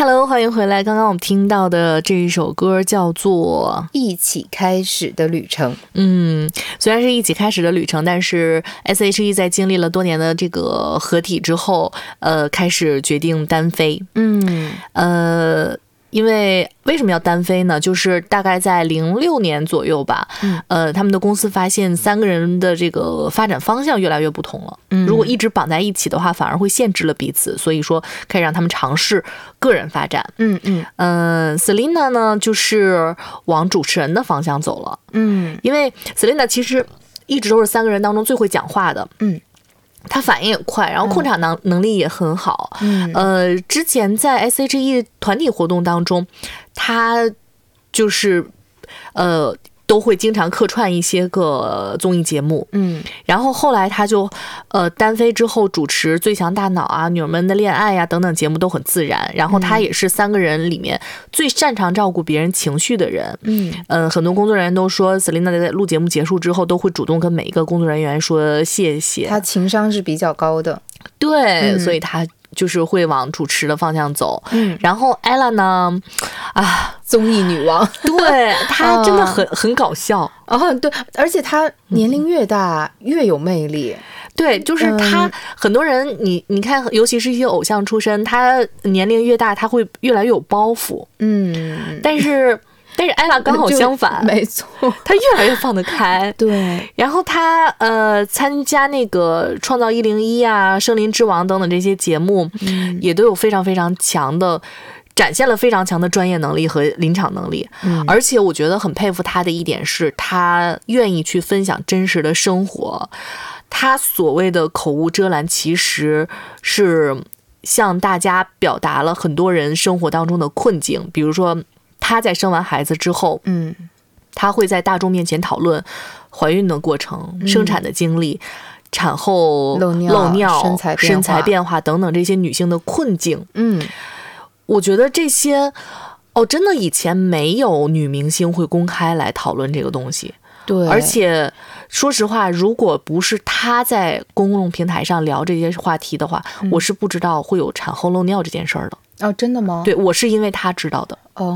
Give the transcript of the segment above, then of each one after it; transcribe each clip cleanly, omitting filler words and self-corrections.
Hello， 欢迎回来。刚刚我们听到的这一首歌叫做 《一起开始的旅程》。 虽然是一起开始的旅程，但是 S.H.E 在经历了多年的这个合体之后，开始决定单飞。因为为什么要单飞呢？就是大概在06年左右吧，他们的公司发现三个人的这个发展方向越来越不同了。如果一直绑在一起的话，反而会限制了彼此，所以说可以让他们尝试个人发展。Selina 呢，就是往主持人的方向走了。因为 Selina 其实一直都是三个人当中最会讲话的。他反应也快，然后控场能力也很好。之前在 S.H.E 团体活动当中，他就是都会经常客串一些个综艺节目。然后后来他就单飞之后主持《最强大脑》啊、《女儿们的恋爱》呀等等节目都很自然。然后他也是三个人里面最擅长照顾别人情绪的人。很多工作人员都说 Selina 在录节目结束之后都会主动跟每一个工作人员说谢谢。 他情商是比较高的。 对，所以他就是会往主持的方向走。然后 Ella 呢， 综艺女王。 对，她真的很搞笑。 对，而且她年龄越大越有魅力。 对，就是她，很多人你看，尤其是一些偶像出身，她年龄越大，她会越来越有包袱。但是艾拉刚好相反， 没错， 她越来越放得开。 对， 然后她参加那个创造101啊、森林之王等等这些节目，也都有非常非常强的。展现了非常强的专业能力和临场能力。而且我觉得很佩服他的一点是，他愿意去分享真实的生活。他所谓的口无遮拦，其实是向大家表达了很多人生活当中的困境。比如说他在生完孩子之后，他会在大众面前讨论怀孕的过程、生产的经历、产后漏尿、身材变化等等这些女性的困境。我觉得这些真的以前没有女明星会公开来讨论这个东西。 对， 而且说实话，如果不是她在公共平台上聊这些话题的话，我是不知道会有产后漏尿这件事儿的。 真的吗？ 对，我是因为她知道的。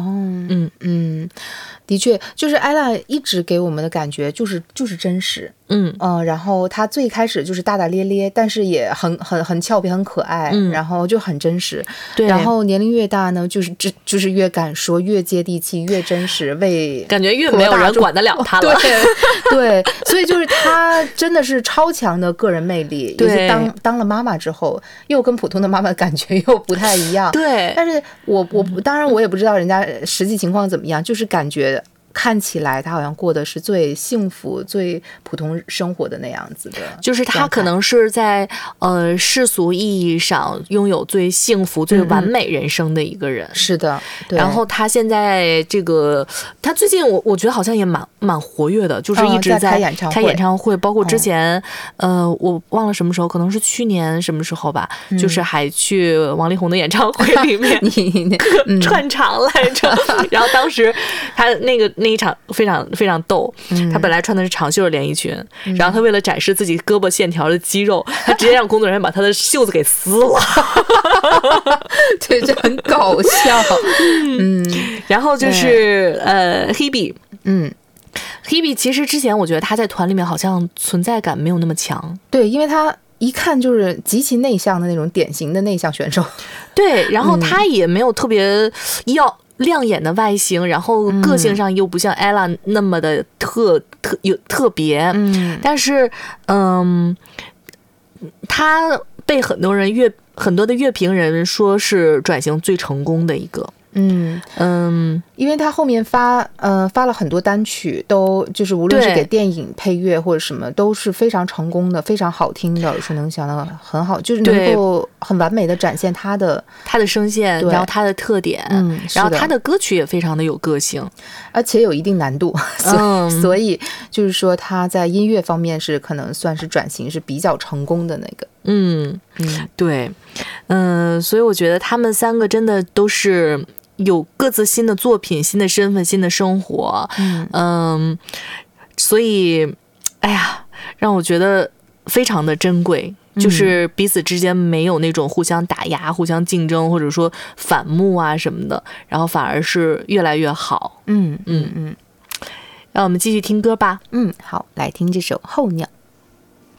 的确，就是艾拉一直给我们的感觉就是真实。然后她最开始就是大大咧咧，但是也很俏皮、很可爱，然后就很真实。 对， 然后年龄越大呢，就是越敢说，越接地气，越真实， 感觉越没有人管得了她了。 对，所以就是她真的是超强的个人魅力。尤其当了妈妈之后，又跟普通的妈妈感觉又不太一样。 对， 但是我当然我也不知道人家实际情况怎么样，就是感觉看起来他好像过的是最幸福、最普通生活的那样子的， 就是他可能是在世俗意义上拥有最幸福、最完美人生的一个人。 是的，对。 然后他现在这个，他最近我觉得好像也蛮活跃的，就是一直在开演唱会，包括之前我忘了什么时候，可能是去年什么时候吧，就是还去王力宏的演唱会里面串场来着。然后当时他那一场非常非常逗，他本来穿的是长袖的连衣裙，然后他为了展示自己胳膊线条的肌肉，他直接让工作人员把他的袖子给撕了。 对，这很搞笑。 然后就是Hebe，Hebe 其实之前我觉得他在团里面好像存在感没有那么强。 对，因为他一看就是极其内向的那种典型的内向选手。 对，然后他也没有特别亮眼的外形，然后个性上又不像 Ella 那么的特别。但是他被很多的乐评人说是转型最成功的一个。 因为他后面发了很多单曲，都就是无论是给电影配乐或者什么，都是非常成功的，非常好听的，耳熟能详的，很好，就是能够很完美的展现他的声线， 然后他的特点，然后他的歌曲也非常的有个性， 而且有一定难度，所以就是说他在音乐方面是可能算是转型是比较成功的那个。 对，所以我觉得他们三个真的都是有各自新的作品、新的身份、新的生活。所以，哎呀，让我觉得非常的珍贵。 就是彼此之间没有那种互相打压、互相竞争，或者说反目啊什么的，然后反而是越来越好。让我们继续听歌吧。 好，来听这首《候鸟》。